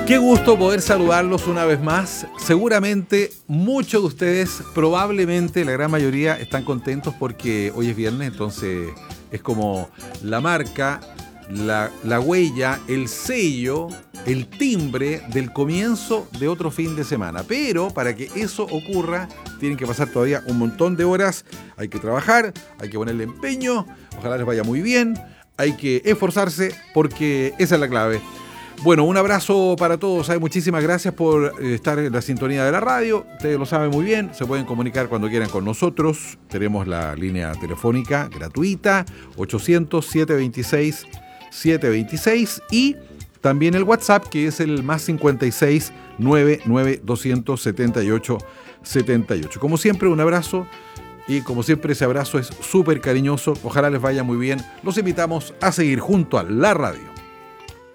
Qué gusto poder saludarlos una vez más. Seguramente muchos de ustedes, probablemente la gran mayoría, están contentos porque hoy es viernes, entonces es como la marca, la huella, el sello, el timbre del comienzo de otro fin de semana. Pero para que eso ocurra, tienen que pasar todavía un montón de horas. Hay que trabajar, hay que ponerle empeño, ojalá les vaya muy bien, hay que esforzarse porque esa es la clave. Bueno, un abrazo para todos. Muchísimas gracias por estar en la sintonía de la radio. Ustedes lo saben muy bien. Se pueden comunicar cuando quieran con nosotros. Tenemos la línea telefónica gratuita 800-726-726 y también el WhatsApp, que es el más 56 99 278 78. Como siempre, un abrazo. Y como siempre, ese abrazo es súper cariñoso. Ojalá les vaya muy bien. Los invitamos a seguir junto a la radio.